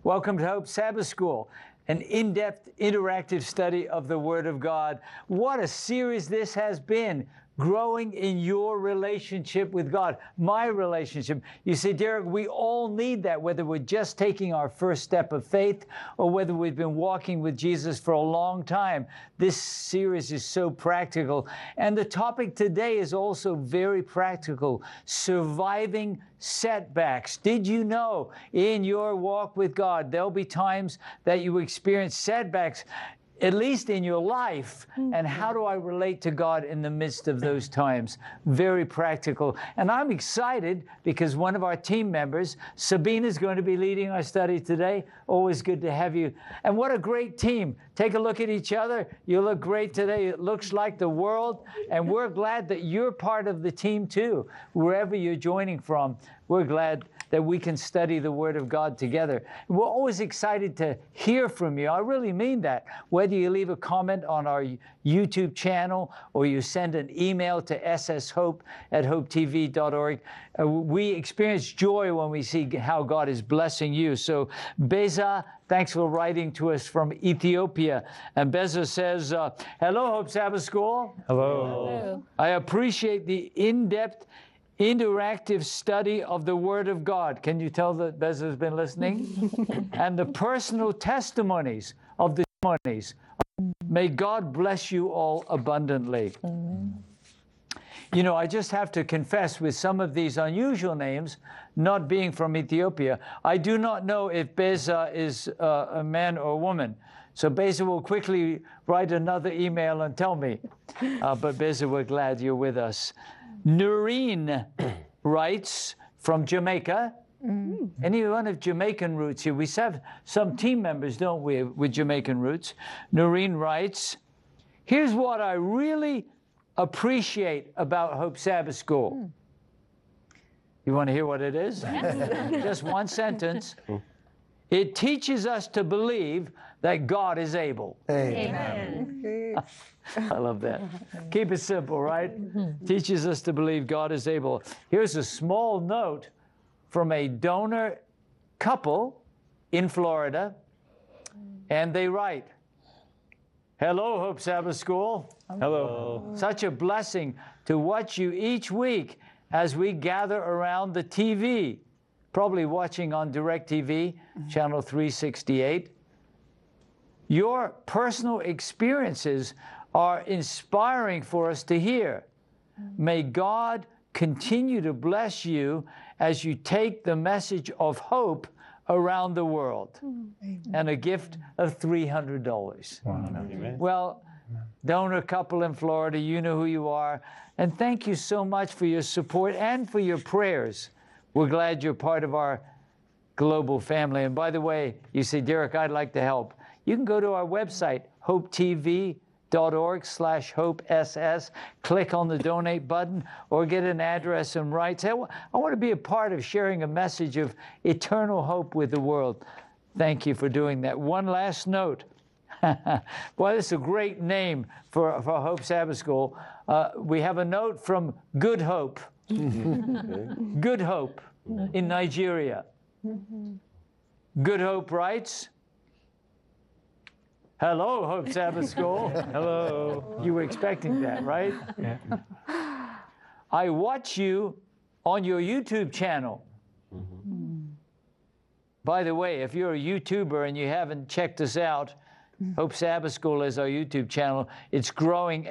Welcome to Hope Sabbath School, an in-depth, interactive study of the Word of God. What a series this has been, growing in your relationship with God, my relationship. You see, Derek, we all need that, whether we're just taking our first step of faith or whether we've been walking with Jesus for a long time. This series is so practical. And the topic today is also very practical, surviving setbacks. Did you know in your walk with God, there'll be times that you experience setbacks, at least in your life, and how do I relate to God in the midst of those times? Very practical. And I'm excited because one of our team members, Sabina, is going to be leading our study today. Always good to have you. And what a great team. Take a look at each other. You look great today. It looks like the world. And we're glad that you're part of the team too. Wherever you're joining from, we're glad that we can study the Word of God together. We're always excited to hear from you. I really mean that. Whether you leave a comment on our YouTube channel or you send an email to sshope@hopetv.org, we experience joy when we see how God is blessing you. So Beza, thanks for writing to us from Ethiopia. And Beza says, hello, Hope Sabbath School. Hello. I appreciate the in-depth, interactive study of the Word of God. Can you tell that Beza's been listening? And the personal testimonies of the testimonies. May God bless you all abundantly. Amen. You know, I just have to confess, with some of these unusual names, not being from Ethiopia, I do not know if Beza is a man or a woman. So Beza will quickly write another email and tell me. But Beza, we're glad you're with us. Noreen writes from Jamaica. Anyone of Jamaican roots here? We have some team members, don't we, with Jamaican roots. Noreen writes, here's what I really appreciate about Hope Sabbath School. You want to hear what it is? Yes. Just one sentence. It teaches us to believe that God is able. Amen. I love that. Keep it simple, right? Teaches us to believe God is able. Here's a small note from a donor couple in Florida, and they write, hello, Hope Sabbath School. Hello. Such a blessing to watch you each week as we gather around the TV, probably watching on DirecTV, channel 368. Your personal experiences are inspiring for us to hear. May God continue to bless you as you take the message of hope around the world. And a gift of $300. Wow. Amen. Well, donor couple in Florida, you know who you are. And thank you so much for your support and for your prayers. We're glad you're part of our global family. And by the way, you say, Derek, I'd like to help. You can go to our website, hopetv.org/hopeSS, click on the donate button, or get an address and write, say, I want to be a part of sharing a message of eternal hope with the world. Thank you for doing that. One last note. Boy, this is a great name for Hope Sabbath School. We have a note from Good Hope. Good Hope in Nigeria. Good Hope writes, hello, Hope Sabbath School. Hello. You were expecting that, right? Yeah. I watch you on your YouTube channel. By the way, if you're a YouTuber and you haven't checked us out, Hope Sabbath School is our YouTube channel. It's growing